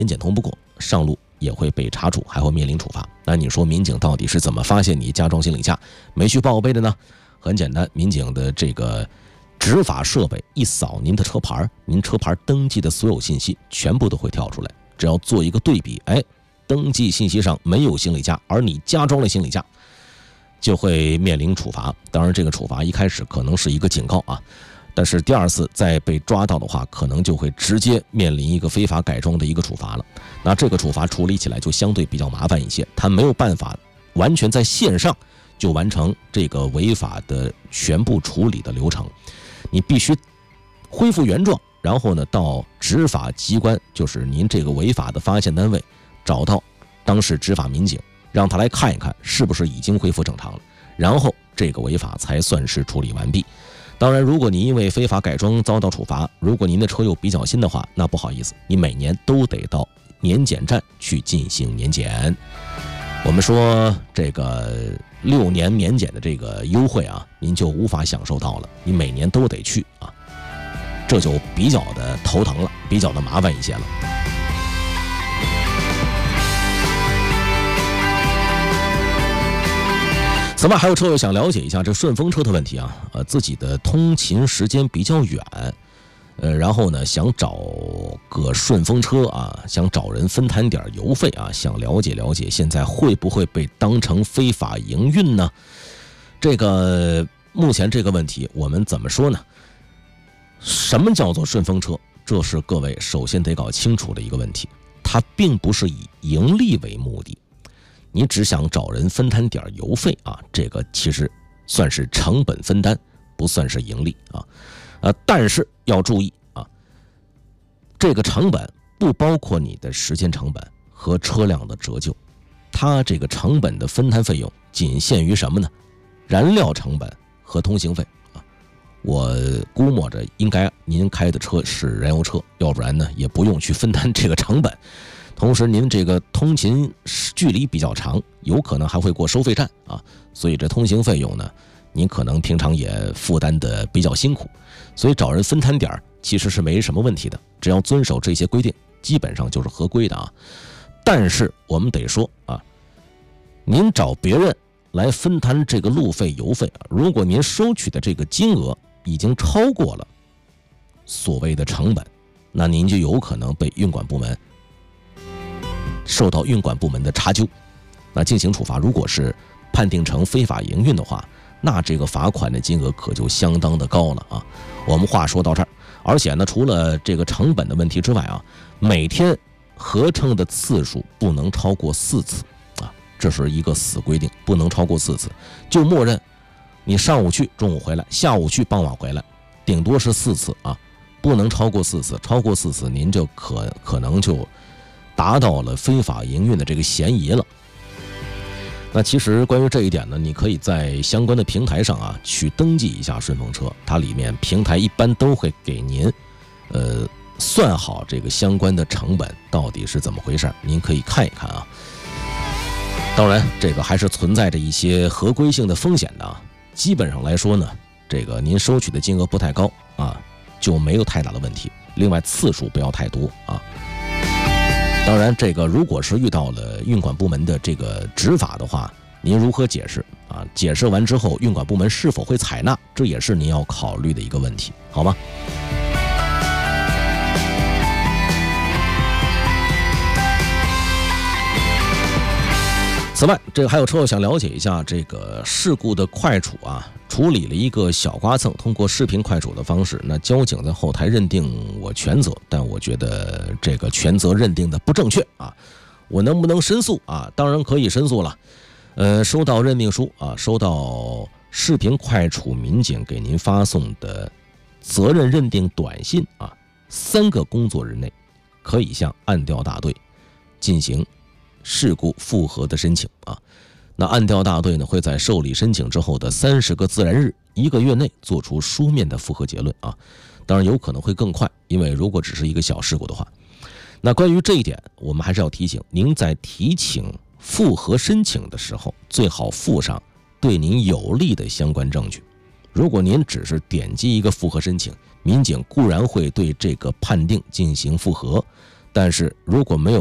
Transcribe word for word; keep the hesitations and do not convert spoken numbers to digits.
年检通不过，上路也会被查处，还会面临处罚。那你说民警到底是怎么发现你加装行李架没去报备的呢？很简单，民警的这个执法设备一扫您的车牌，您车牌登记的所有信息全部都会跳出来。只要做一个对比，哎，登记信息上没有行李架，而你加装了行李架，就会面临处罚。当然，这个处罚一开始可能是一个警告啊。但是第二次再被抓到的话，可能就会直接面临一个非法改装的一个处罚了。那这个处罚处理起来就相对比较麻烦一些，它没有办法完全在线上就完成这个违法的全部处理的流程，你必须恢复原状，然后呢到执法机关，就是您这个违法的发现单位，找到当事执法民警，让他来看一看是不是已经恢复正常了，然后这个违法才算是处理完毕。当然，如果您因为非法改装遭到处罚，如果您的车又比较新的话，那不好意思，你每年都得到年检站去进行年检。我们说这个六年年检的这个优惠啊，您就无法享受到了，你每年都得去啊，这就比较的头疼了，比较的麻烦一些了。此外，还有车友想了解一下这顺风车的问题啊，呃，自己的通勤时间比较远，呃，然后呢想找个顺风车啊，想找人分摊点油费啊，想了解了解现在会不会被当成非法营运呢？这个目前这个问题我们怎么说呢？什么叫做顺风车？这是各位首先得搞清楚的一个问题，它并不是以盈利为目的。你只想找人分摊点油费啊，这个其实算是成本分担，不算是盈利啊。呃，但是要注意啊，这个成本不包括你的时间成本和车辆的折旧，它这个成本的分摊费用仅限于什么呢？燃料成本和通行费啊。我估摸着应该您开的车是燃油车，要不然呢也不用去分担这个成本。同时您这个通勤距离比较长，有可能还会过收费站啊，所以这通行费用呢，您可能平常也负担的比较辛苦，所以找人分摊点其实是没什么问题的，只要遵守这些规定，基本上就是合规的啊。但是我们得说啊，您找别人来分摊这个路费油费，如果您收取的这个金额已经超过了所谓的成本，那您就有可能被运管部门受到运管部门的查究，那进行处罚。如果是判定成非法营运的话，那这个罚款的金额可就相当的高了啊。我们话说到这儿，而且呢，除了这个成本的问题之外啊，每天合称的次数不能超过四次啊，这是一个死规定，不能超过四次，就默认你上午去，中午回来，下午去，傍晚回来，顶多是四次啊，不能超过四次，超过四次您就可可能就达到了非法营运的这个嫌疑了。那其实关于这一点呢，你可以在相关的平台上啊去登记一下顺风车，它里面平台一般都会给您呃算好这个相关的成本到底是怎么回事，您可以看一看啊。当然这个还是存在着一些合规性的风险的啊，基本上来说呢，这个您收取的金额不太高啊，就没有太大的问题，另外次数不要太多啊。当然这个如果是遇到了运管部门的这个执法的话，您如何解释啊？解释完之后运管部门是否会采纳，这也是您要考虑的一个问题，好吗？此外，这个还有车友想了解一下这个事故的快处啊，处理了一个小刮蹭，通过视频快处的方式，那交警在后台认定我全责，但我觉得这个全责认定的不正确啊，我能不能申诉啊？当然可以申诉了。呃，收到任命书啊，收到视频快处民警给您发送的责任认定短信啊，三个工作日内可以向案调大队进行事故复核的申请啊。那案调大队呢会在受理申请之后的三十个自然日一个月内做出书面的复核结论啊。当然有可能会更快，因为如果只是一个小事故的话。那关于这一点，我们还是要提醒您，在提请复核申请的时候，最好附上对您有利的相关证据。如果您只是点击一个复核申请，民警固然会对这个判定进行复核， 但是如果没有